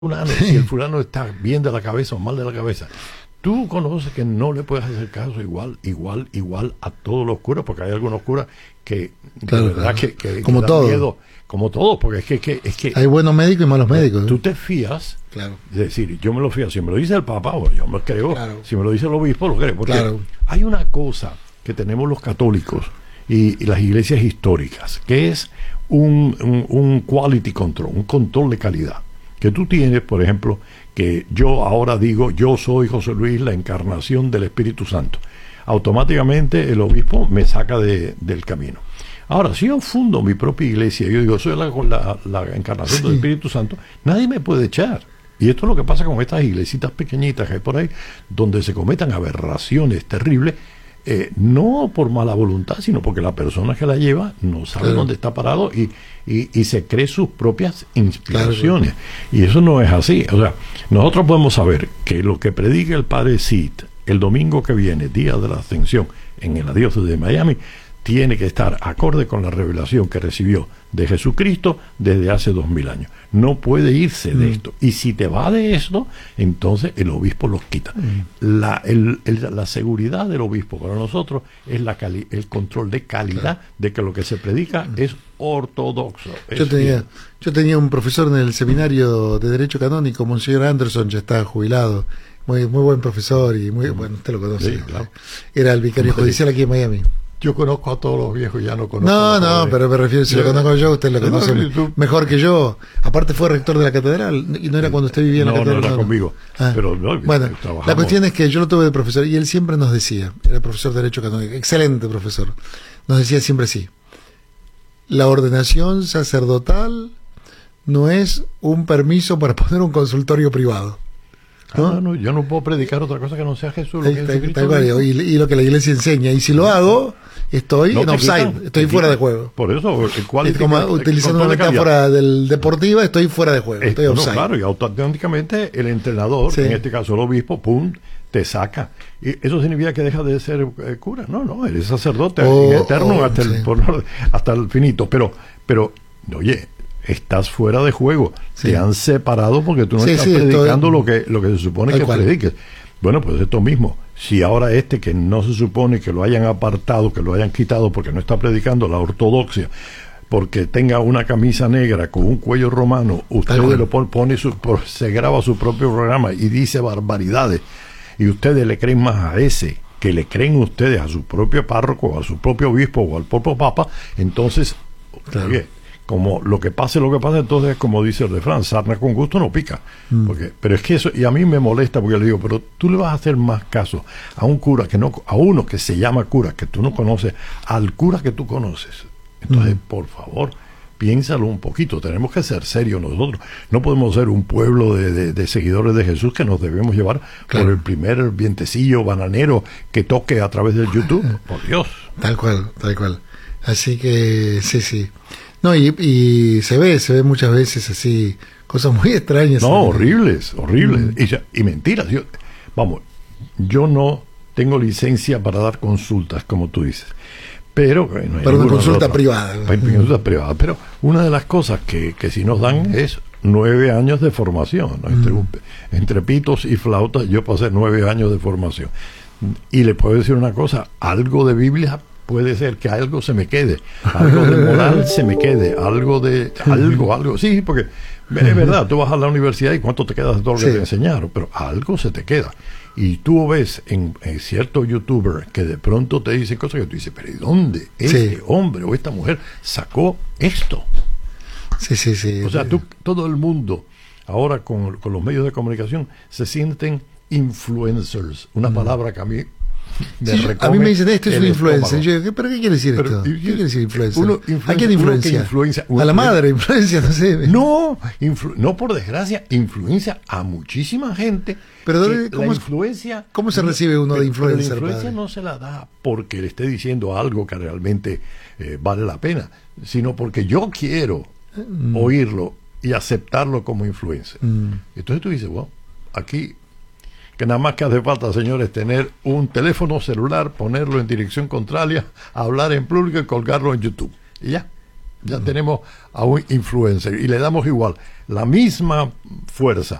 fulano, si el fulano está bien de la cabeza o mal de la cabeza. Tú conoces que no le puedes hacer caso igual a todos los curas, porque hay algunos curas que claro, de verdad claro. que como dan todo. miedo, como todos, porque es que hay buenos médicos y malos médicos. tú te fías, claro. es decir, yo me lo fío, si me lo dice el Papa, bueno, yo me lo creo, Claro. si me lo dice el obispo, lo creo, porque Claro. hay una cosa que tenemos los católicos y las iglesias históricas, que es un quality control, un control de calidad. Que tú tienes, por ejemplo, que yo ahora digo, yo soy José Luis, la encarnación del Espíritu Santo. Automáticamente el obispo me saca del camino. Ahora, si yo fundo mi propia iglesia, yo digo, soy la encarnación del Espíritu Santo, nadie me puede echar. Y esto es lo que pasa con estas iglesitas pequeñitas que hay por ahí, donde se cometan aberraciones terribles, no por mala voluntad, sino porque la persona que la lleva no sabe claro. dónde está parado y se cree sus propias inspiraciones. Claro. Y eso no es así. O sea, nosotros podemos saber que lo que predica el padre Sid el domingo que viene, día de la Ascensión, en la diócesis de Miami, tiene que estar acorde con la revelación que recibió de Jesucristo desde hace 2000 años. No puede irse de esto. Y si te va de esto, entonces el obispo los quita. La seguridad del obispo para nosotros es el control de calidad de que lo que se predica es ortodoxo. Yo tenía un profesor en el seminario de Derecho Canónico, Monseñor Anderson, ya está jubilado. Muy buen profesor y muy bueno, usted lo conoce. Sí, claro. Era el vicario judicial aquí en Miami. Yo conozco a todos los viejos, ya no conozco No, pero me refiero, si lo conozco yo, usted lo conoce mejor que yo. Aparte fue rector de la catedral, y no era cuando usted vivía en la catedral. No era conmigo. Pero bueno, la cuestión es que yo lo tuve de profesor, y él siempre nos decía, era profesor de Derecho Canónico, excelente profesor, nos decía siempre así: la ordenación sacerdotal no es un permiso para poner un consultorio privado. ¿No? Yo no puedo predicar otra cosa que no sea Jesús. Y lo que la iglesia enseña. Y si lo hago, estoy en offside, estoy fuera de juego. Por eso, como utilizando una metáfora del deportiva, estoy fuera de juego, estoy offside. Claro, y automáticamente el entrenador, en este caso el obispo, te saca. Y eso significa que deja de ser cura. No, eres sacerdote en eterno hasta el finito. Pero, oye, estás fuera de juego, te han separado porque tú no estás predicando lo que se supone que prediques. Bueno, pues esto mismo, si ahora que no se supone que lo hayan apartado, que lo hayan quitado porque no está predicando la ortodoxia, porque tenga una camisa negra con un cuello romano, ustedes se graba su propio programa y dice barbaridades, y ustedes le creen más a ese que le creen ustedes a su propio párroco, a su propio obispo o al propio papa, entonces, oye, como lo que pase, entonces, como dice el refrán, sarna con gusto no pica. Pero es que eso, y a mí me molesta porque le digo, pero tú le vas a hacer más caso a un cura a uno que se llama cura, que tú no conoces, al cura que tú conoces. Entonces, por favor, piénsalo un poquito, tenemos que ser serios nosotros. No podemos ser un pueblo de seguidores de Jesús que nos debemos llevar por el primer vientecillo bananero que toque a través del YouTube. Por Dios. Tal cual. Así que, sí. No, y se ve muchas veces así, cosas muy extrañas. No, horribles. Y mentiras. Yo no tengo licencia para dar consultas, como tú dices. Pero una consulta privada. Consulta privada. Pero una de las cosas que sí nos dan es 9 años de formación, ¿no? Entre pitos y flautas yo pasé 9 años de formación. Y le puedo decir una cosa, algo de Biblia puede ser que algo se me quede, algo de moral se me quede, algo, sí, porque es verdad, tú vas a la universidad y cuánto te quedas de todo lo que te enseñaron, pero algo se te queda. Y tú ves en ciertos youtubers que de pronto te dicen cosas que tú dices, pero ¿y dónde este hombre o esta mujer sacó esto? Sí. O sea, todo el mundo ahora con los medios de comunicación se sienten influencers, una palabra que a mí a mí me dicen, esto es un influencer. Yo, ¿pero qué quiere decir esto? ¿Qué quiere decir influencer? ¿A quién influencia? A la madre, influencia, no sé. No, por desgracia, influencia a muchísima gente. Pero ¿cómo se recibe uno de influencer? La influencia no se la da porque le esté diciendo algo que realmente vale la pena, sino porque yo quiero oírlo y aceptarlo como influencer. Entonces tú dices, aquí que nada más que hace falta, señores, tener un teléfono celular, ponerlo en dirección contraria, hablar en público y colgarlo en YouTube. Y ya. Ya tenemos a un influencer y le damos igual la misma fuerza